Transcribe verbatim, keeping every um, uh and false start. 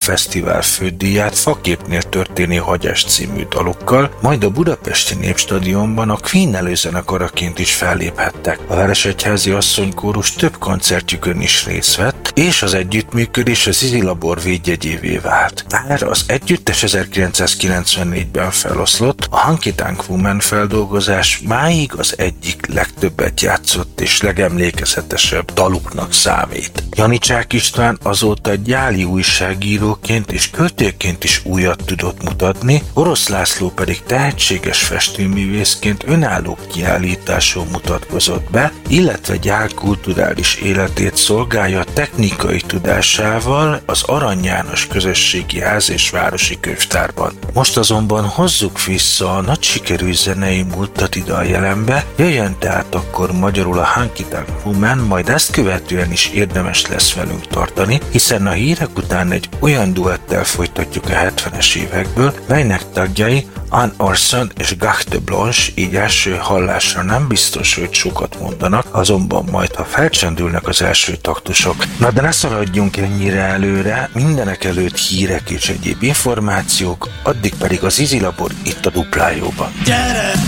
Fesztivál fődíját Faképnél történő Hagyás című dalukkal, majd a budapesti Népstadionban a Queen előzenekaraként is felléphettek. A Veresegyházi asszonykórus több koncertjükön is részt vett, és az együttműködés az Easy Labor védjegyévé vált. Bár az együttes ezerkilencszázkilencvennégyben feloszlott, a Honky Tonk Woman feldolgozás máig az egyik legtöbbet játszott és legemlékezetesebb daluknak számít. Janicsák István azóta gyáli újságíróként és költőként is újat tudott mutatni, Orosz László pedig tehetséges festőművészként önálló kiállításon mutatkozott be, illetve gyál kulturális életét szolgálja technikai tudásával az Arany János Közösségi Ház és Városi Könyvtárban. Most azonban hozzuk vissza a nagy sikerű zenei múltat ide a jelenbe, jöjjön tehát akkor magyarul a Honky Tonk Woman, majd ezt követően is érdemes lesz velünk tartani, hiszen a hírek után egy olyan duettel folytatjuk a hetvenes évekből, melynek tagjai Ann Orson és Gare de Blanche, így első hallásra nem biztos, hogy sokat mondanak, azonban majd, ha felcsendülnek az első taktusok. Na de ne szaladjunk ennyire előre, mindenek előtt hírek és egyéb információk, addig pedig az Easy Labor itt a Duplájóban. Gyere,